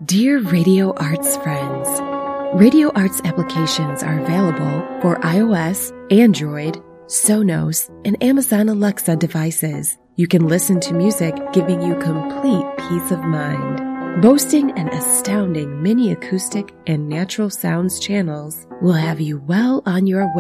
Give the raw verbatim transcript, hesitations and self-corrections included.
Dear Radio Arts friends, Radio Arts applications are available for iOS, Android, Sonos, and Amazon Alexa devices. You can listen to music giving you complete peace of mind. Boasting an astounding mini acoustic and natural sounds channels will have you well on your way